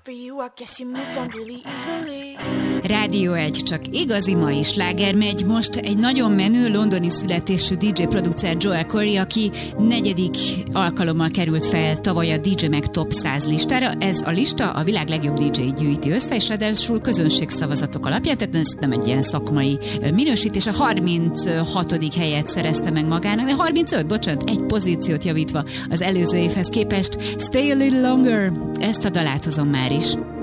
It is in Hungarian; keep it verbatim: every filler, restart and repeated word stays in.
Rádió egy, csak igazi mai sláger megy. Most egy nagyon menő londoni születésű dé dzsé producer Joel Corry, aki negyedik alkalommal került fel tavaly a dé dzsé Mag Top száz listára. Ez a lista a világ legjobb dé dzsé gyűjti össze, és ráadásul közönségszavazatok alapján, tehát ez nem egy ilyen szakmai minősítés. A harminchatodik helyet szerezte meg magának, de harmincöt, bocsánat, egy pozíciót javítva az előző évhez képest. Stay a little longer, ezt a dalát hozom már is.